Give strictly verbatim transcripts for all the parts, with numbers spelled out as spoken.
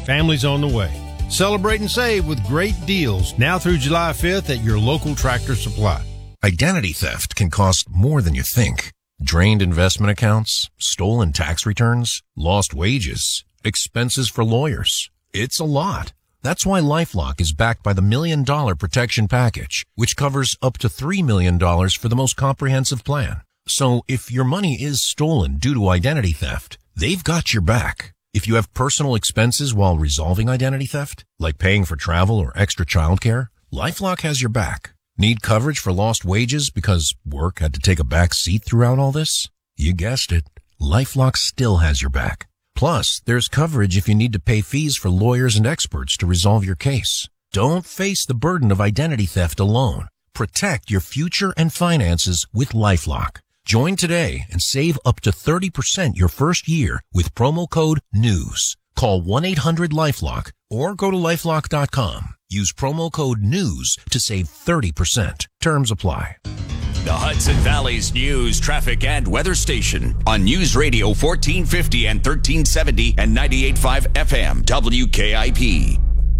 Family's on the way. Celebrate and save with great deals now through July fifth at your local Tractor Supply. Identity theft can cost more than you think. Drained investment accounts, stolen tax returns, lost wages, expenses for lawyers. It's a lot. That's why LifeLock is backed by the Million Dollar Protection Package, which covers up to three million dollars for the most comprehensive plan. So if your money is stolen due to identity theft, they've got your back. If you have personal expenses while resolving identity theft, like paying for travel or extra childcare, LifeLock has your back. Need coverage for lost wages because work had to take a back seat throughout all this? You guessed it. LifeLock still has your back. Plus, there's coverage if you need to pay fees for lawyers and experts to resolve your case. Don't face the burden of identity theft alone. Protect your future and finances with LifeLock. Join today and save up to thirty percent your first year with promo code NEWS. Call one eight hundred LifeLock or go to lifelock dot com. Use promo code NEWS to save thirty percent. Terms apply. The Hudson Valley's news, traffic, and weather station on News Radio fourteen fifty and thirteen seventy and ninety-eight point five F M W K I P.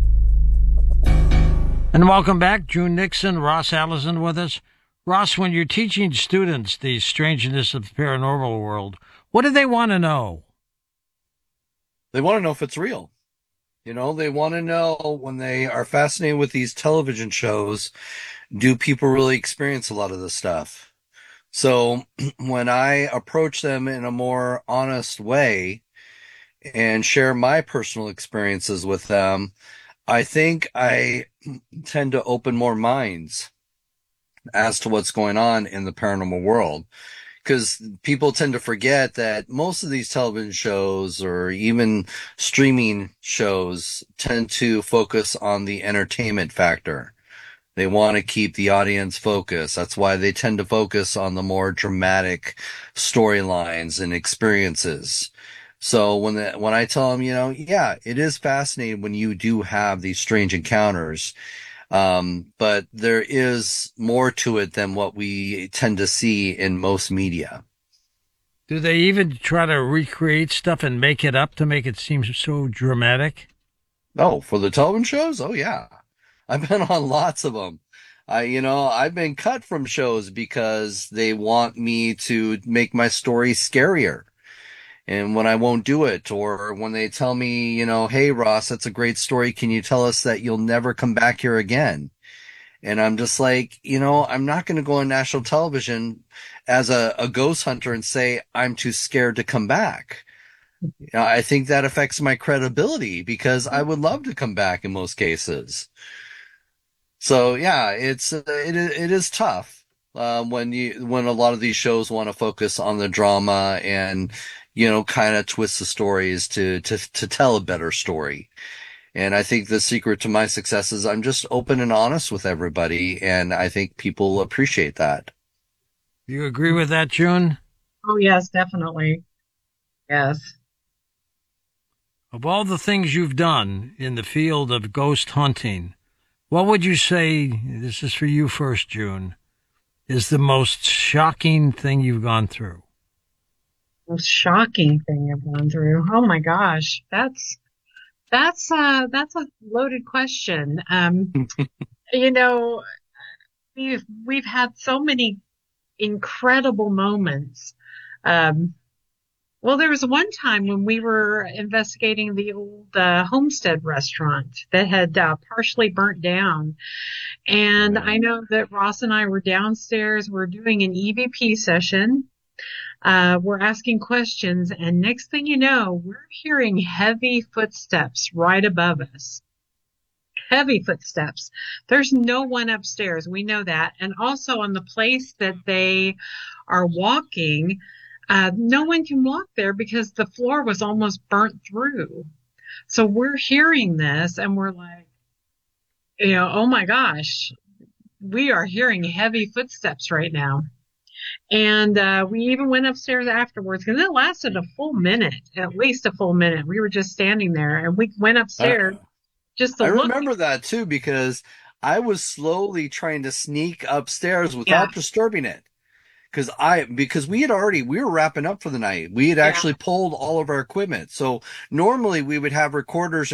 And welcome back. June Nixon, Ross Allison with us. Ross, when you're teaching students the strangeness of the paranormal world, what do they want to know? They want to know if it's real. You know, they want to know when they are fascinated with these television shows, do people really experience a lot of this stuff? So when I approach them in a more honest way and share my personal experiences with them, I think I tend to open more minds as to what's going on in the paranormal world. Because people tend to forget that most of these television shows or even streaming shows tend to focus on the entertainment factor. They want to keep the audience focused. That's why they tend to focus on the more dramatic storylines and experiences. So when the, when I tell them, you know, yeah, it is fascinating when you do have these strange encounters. Um, but there is more to it than what we tend to see in most media. Do they even try to recreate stuff and make it up to make it seem so dramatic? Oh, for the television shows? Oh, yeah. I've been on lots of them. I, you know, I've been cut from shows because they want me to make my story scarier. And when I won't do it, or when they tell me, you know, hey, Ross, that's a great story. Can you tell us that you'll never come back here again? And I'm just like, you know, I'm not going to go on national television as a, a ghost hunter and say I'm too scared to come back. You know, I think that affects my credibility because I would love to come back in most cases. So, yeah, it's it, it is tough uh, when you when a lot of these shows want to focus on the drama and, you know, kind of twist the stories to, to, to tell a better story. And I think the secret to my success is I'm just open and honest with everybody. And I think people appreciate that. Do you agree with that, June? Oh, yes, definitely. Yes. Of all the things you've done in the field of ghost hunting, what would you say, this is for you first, June, is the most shocking thing you've gone through? Most shocking thing I've gone through. Oh my gosh, that's that's uh that's a loaded question. Um, you know, we've we've had so many incredible moments. Um, well, there was one time when we were investigating the old uh, Homestead restaurant that had uh, partially burnt down, and I know that Ross and I were downstairs. We're doing an E V P session. Uh, we're asking questions, and next thing you know, we're hearing heavy footsteps right above us. Heavy footsteps. There's no one upstairs. We know that. And also on the place that they are walking, uh, no one can walk there because the floor was almost burnt through. So we're hearing this, and we're like, you know, oh my gosh, we are hearing heavy footsteps right now. And uh, we even went upstairs afterwards because it lasted a full minute, at least a full minute. We were just standing there, and we went upstairs uh, just to I look. remember that, too, because I was slowly trying to sneak upstairs without yeah. disturbing it. Because I, because we had already, we were wrapping up for the night. We had yeah. actually pulled all of our equipment. So normally we would have recorders